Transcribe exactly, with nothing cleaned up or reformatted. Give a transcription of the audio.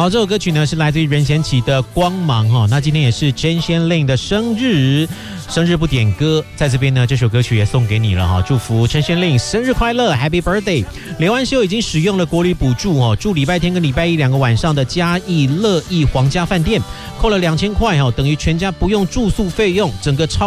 好，这首歌曲呢是来自于任贤齐的《光芒》哈。那今天也是陈贤令的生日，生日不点歌，在这边呢这首歌曲也送给你了哈，祝福陈贤令生日快乐 ，Happy Birthday！ 连完休已经使用了国旅补助哦，住礼拜天跟礼拜一两个晚上的嘉义乐义皇家饭店，扣了两千块哈，等于全家不用住宿费用，整个超。